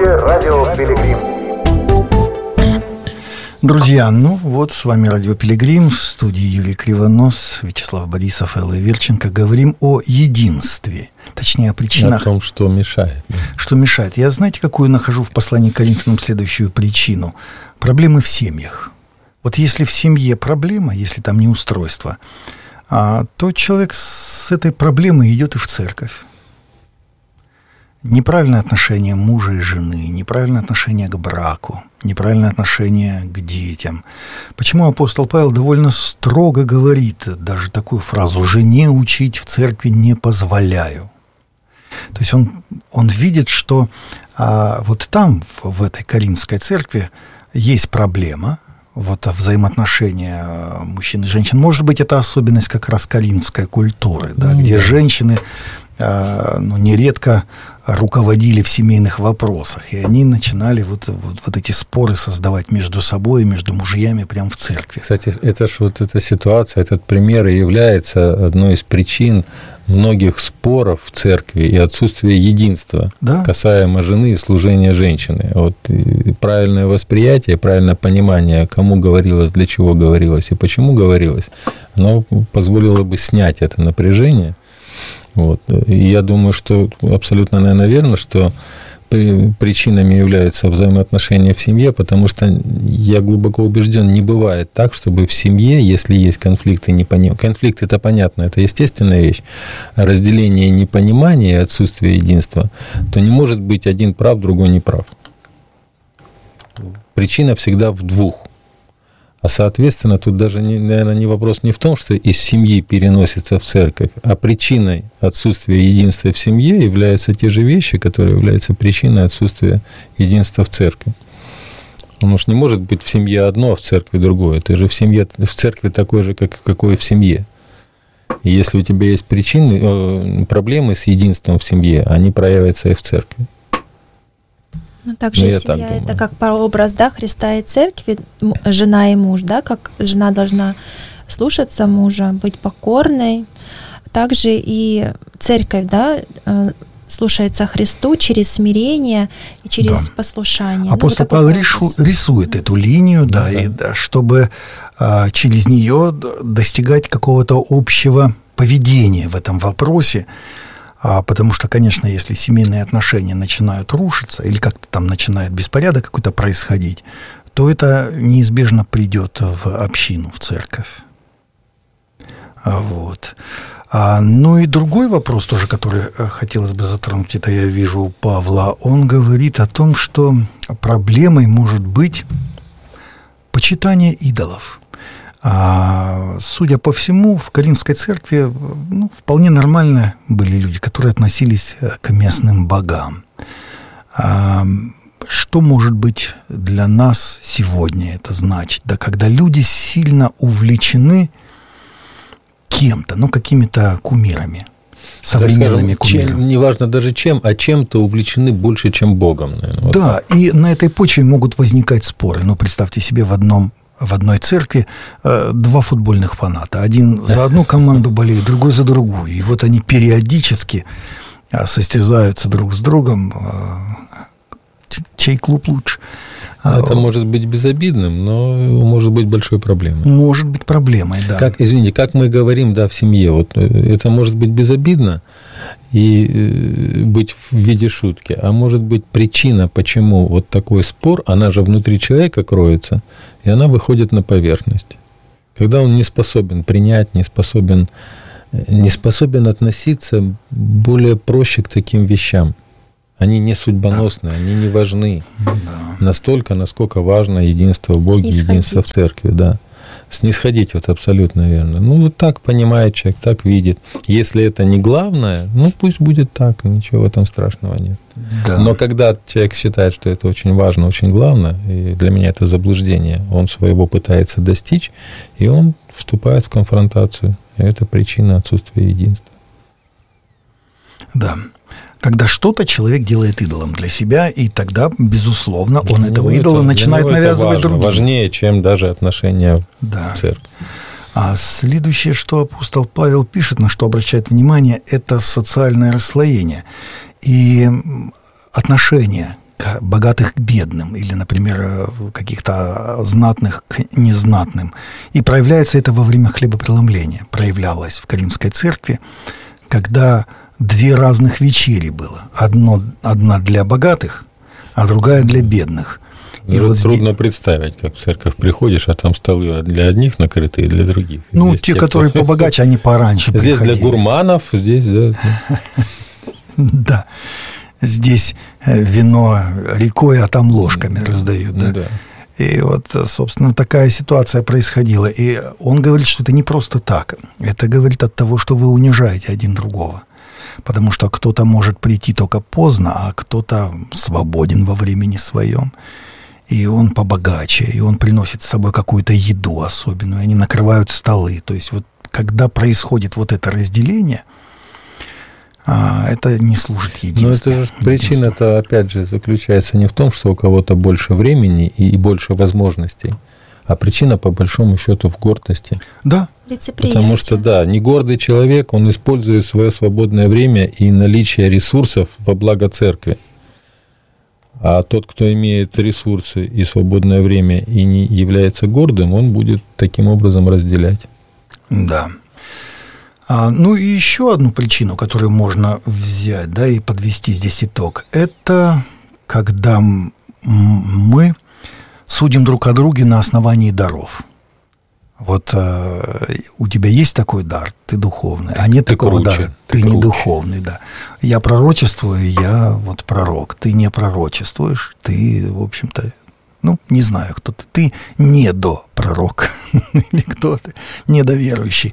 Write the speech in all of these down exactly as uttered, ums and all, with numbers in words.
эфире радио «Пилигрим». Друзья, ну вот с вами радио «Пилигрим», в студии Юрий Кривонос, Вячеслав Борисов, Элла Верченко. Говорим о единстве, точнее о причинах. О том, что мешает. Да. Что мешает. Я, знаете, какую нахожу в послании к Коринфянам следующую причину? Проблемы в семьях. Вот если в семье проблема, если там неустройство, то человек с этой проблемой идет и в церковь. Неправильное отношение мужа и жены, неправильное отношение к браку, неправильное отношение к детям. Почему апостол Павел довольно строго говорит даже такую фразу: «Жене учить в церкви не позволяю». То есть он, он видит, что а, вот там, в, в этой Коринфской церкви, есть проблема, вот взаимоотношения мужчин и женщин. Может быть, это особенность как раз коринфской культуры, да, mm-hmm. где женщины а, ну, нередко руководили в семейных вопросах, и они начинали вот, вот, вот эти споры создавать между собой, между мужьями прямо в церкви. Кстати, это же вот эта ситуация, этот пример и является одной из причин многих споров в церкви и отсутствия единства, да? Касаемо жены и служения женщины. Вот правильное восприятие, правильное понимание, кому говорилось, для чего говорилось и почему говорилось, оно позволило бы снять это напряжение. Вот. И я думаю, что абсолютно, наверное, верно, что причинами являются взаимоотношения в семье, потому что я глубоко убежден, не бывает так, чтобы в семье, если есть конфликты, непоним... конфликт это понятно, это естественная вещь, разделение непонимания и отсутствие единства, то не может быть один прав, другой не прав. Причина всегда в двух. А соответственно, тут даже, наверное, не вопрос не в том, что из семьи переносится в церковь, а причиной отсутствия единства в семье являются те же вещи, которые являются причиной отсутствия единства в церкви. Потому что не может быть в семье одно, а в церкви другое. Ты же в семье, в церкви такой же, как, какой в семье. И если у тебя есть причины, проблемы с единством в семье, они проявятся и в церкви. Ну, также ну, семья – это как прообраз, да, Христа и церкви, жена и муж, да, как жена должна слушаться мужа, быть покорной. Также и церковь, да, слушается Христу через смирение и через да. послушание. Апостол ну, Павел решу, рисует эту линию, да, да. И, да, чтобы а, через нее достигать какого-то общего поведения в этом вопросе. А, потому что, конечно, если семейные отношения начинают рушиться или как-то там начинает беспорядок какой-то происходить, то это неизбежно придет в общину, в церковь. А, вот. А, ну и другой вопрос тоже, который хотелось бы затронуть, это я вижу у Павла, он говорит о том, что проблемой может быть почитание идолов. А, судя по всему, в Коринфской церкви ну, вполне нормально были люди, которые относились к местным богам. А, что может быть для нас сегодня это значит? Да, когда люди сильно увлечены кем-то, ну, какими-то кумирами, современными да, скажем, кумирами. Чем, неважно даже чем, а чем-то увлечены больше, чем Богом. Наверное, вот да, так. И на этой почве могут возникать споры. Ну, представьте себе, в одном В одной церкви э, два футбольных фаната. Один за одну команду болеет, другой за другую. И вот они периодически э, состязаются друг с другом. Э, чей клуб лучше. Это может быть безобидным, но может быть большой проблемой. Может быть проблемой, да. Как, извините, как мы говорим, да, в семье, вот это может быть безобидно и быть в виде шутки, а может быть причина, почему вот такой спор, она же внутри человека кроется, и она выходит на поверхность. Когда он не способен принять, не способен, не способен относиться более проще к таким вещам. Они не судьбоносные, да. Они не важны. Да. Настолько, насколько важно единство в Боге, единство в церкви. Да. Снисходить, вот абсолютно верно. Ну, вот так понимает человек, так видит. Если это не главное, ну, пусть будет так, ничего в этом страшного нет. Да. Но когда человек считает, что это очень важно, очень главное, и для меня это заблуждение, он своего пытается достичь, и он вступает в конфронтацию. И это причина отсутствия единства. Да. Когда что-то человек делает идолом для себя, и тогда, безусловно, он ну, этого идола это, начинает навязывать другим. Важнее, чем даже отношения да. в церкви. А следующее, что апостол Павел пишет, на что обращает внимание, это социальное расслоение и отношение богатых к бедным, или, например, каких-то знатных к незнатным. И проявляется это во время хлебопреломления. Проявлялось в Каримской церкви, когда две разных вечери было. Одно, одна для богатых, а другая для бедных. И вот трудно здесь... представить, как в церковь приходишь, а там столы для одних накрыты и для других. Ну, здесь те, те, которые кто... побогаче, они пораньше здесь приходили. Здесь для гурманов, здесь, да. Да. Здесь вино рекой, а там ложками раздают, да? Да. И вот, собственно, такая ситуация происходила. И он говорит, что это не просто так. Это говорит от того, что вы унижаете один другого. Потому что кто-то может прийти только поздно, а кто-то свободен во времени своем. И он побогаче, и он приносит с собой какую-то еду особенную, они накрывают столы. То есть вот когда происходит вот это разделение, это не служит единству. Но это же причина-то, опять же, заключается не в том, что у кого-то больше времени и больше возможностей, а причина, по большому счету, в гордости. Да. Потому что, да, не гордый человек, он использует свое свободное время и наличие ресурсов во благо церкви. А тот, кто имеет ресурсы и свободное время и не является гордым, он будет таким образом разделять. Да. А, ну и еще одну причину, которую можно взять, да, и подвести здесь итог, это когда мы судим друг о друге на основании даров. Вот э, у тебя есть такой дар, ты духовный, ты, а нет такого круче, дара, ты, ты не духовный, да. Я пророчествую, я вот пророк, ты не пророчествуешь, ты, в общем-то, ну, не знаю, кто ты, ты недопророк, или кто ты, недоверующий.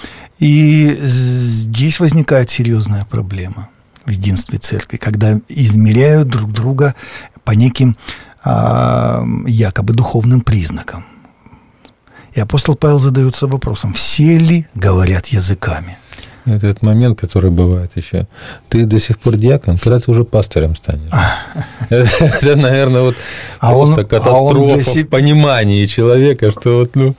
И здесь возникает серьезная проблема в единстве церкви, когда измеряют друг друга по неким а, якобы духовным признакам. И апостол Павел задается вопросом, все ли говорят языками? Это этот момент, который бывает еще. Ты до сих пор диакон, когда ты уже пастором станешь? Это, наверное, вот просто катастрофа в понимании человека, что вот, ну...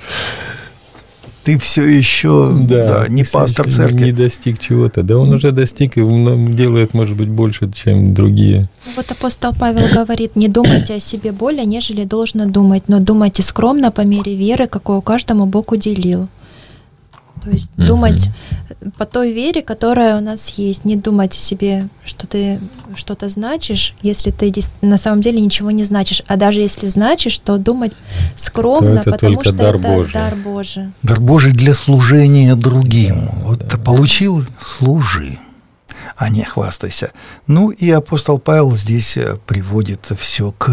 Ты все еще да, да, не пастор церкви. Не достиг чего-то. Да он уже достиг и делает, может быть, больше, чем другие. Вот апостол Павел говорит, не думайте о себе более, нежели должно думать, но думайте скромно по мере веры, какую каждому Бог уделил. То есть uh-huh. думать по той вере, которая у нас есть. Не думать о себе, что ты что-то значишь, если ты на самом деле ничего не значишь. А даже если значишь, то думать скромно, это потому что дар это Божий. дар Божий. Дар Божий для служения другим. Да, вот да. Получил – служи, а не хвастайся. Ну и апостол Павел здесь приводит все к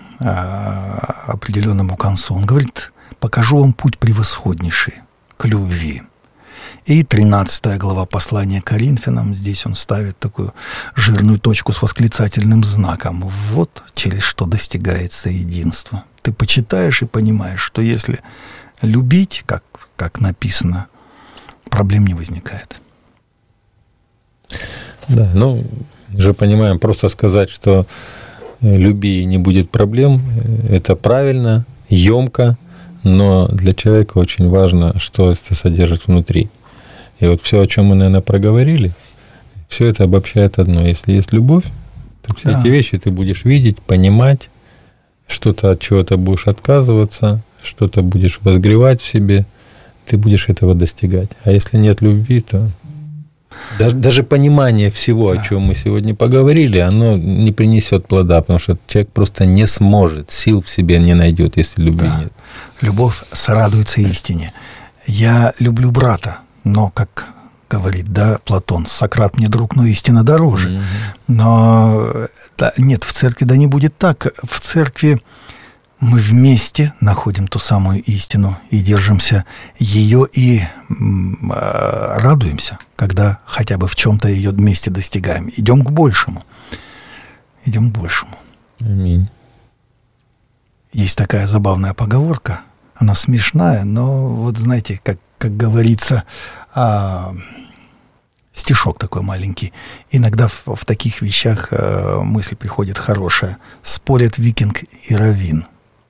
а, определенному концу. Он говорит, покажу вам путь превосходнейший к любви. И тринадцатая глава послания Коринфянам, здесь он ставит такую жирную точку с восклицательным знаком. Вот через что достигается единство. Ты почитаешь и понимаешь, что если любить, как, как написано, проблем не возникает. Да, ну, мы же понимаем, просто сказать, что люби и не будет проблем, это правильно, емко, но для человека очень важно, что это содержит внутри. И вот все, о чем мы, наверное, проговорили, все это обобщает одно. Если есть любовь, то все да. эти вещи ты будешь видеть, понимать, что-то от чего-то будешь отказываться, что-то будешь возгревать в себе, ты будешь этого достигать. А если нет любви, то даже, даже понимание всего, да. о чем мы сегодня поговорили, оно не принесет плода, потому что человек просто не сможет, сил в себе не найдет, если любви да. нет. Любовь сорадуется истине. Я люблю брата, но, как говорит, да, Платон, Сократ мне друг, но истина дороже. Mm-hmm. Но да, нет, в церкви да не будет так. В церкви мы вместе находим ту самую истину и держимся ее и м, э, радуемся, когда хотя бы в чем-то ее вместе достигаем. Идем к большему. Идем к большему. Аминь. Есть такая забавная поговорка. Она смешная, но вот знаете, как, как говорится, а, стишок такой маленький. Иногда в, в таких вещах а, мысль приходит хорошая. Спорят викинг и раввин.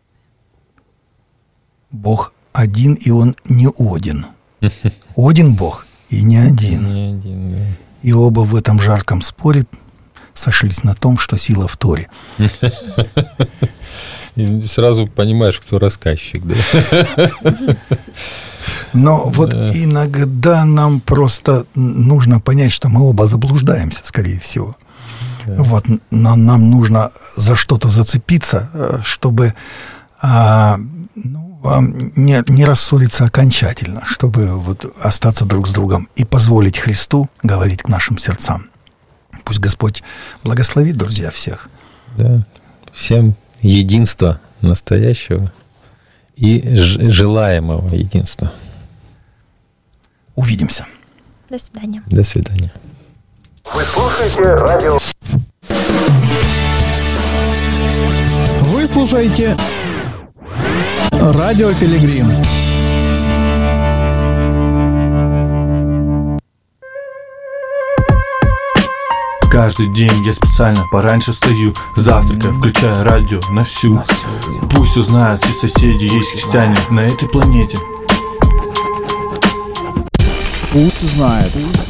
Бог один, и он не Один. Один Бог и не один. Не один, да. И оба в этом жарком споре сошлись на том, что сила в Торе. И сразу понимаешь, кто рассказчик, да? Но вот иногда нам просто нужно понять, что мы оба заблуждаемся, скорее всего. Да. Вот, но нам нужно за что-то зацепиться, чтобы а, ну, не, не рассориться окончательно, чтобы вот остаться друг с другом и позволить Христу говорить к нашим сердцам. Пусть Господь благословит, друзья, всех. Да. Всем единства настоящего и желаемого единства. Увидимся. До свидания. До свидания. Вы слушаете радио. Вы слушаете Радио Пилигрим. Каждый день я специально пораньше встаю, завтракаю, включаю радио на всю. Пусть узнают все соседи, есть христиане на этой планете. Пусть узнают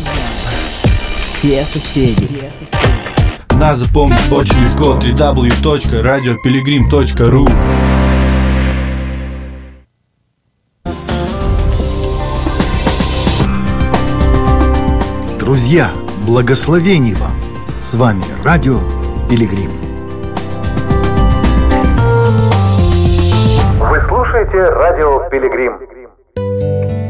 все соседи. Нас запомнить очень легко. дабл ю дабл ю дабл ю точка радио пилигрим точка ру. Друзья, благословений вам! С вами Радио Пилигрим. Вы слушаете радио Пилигрим.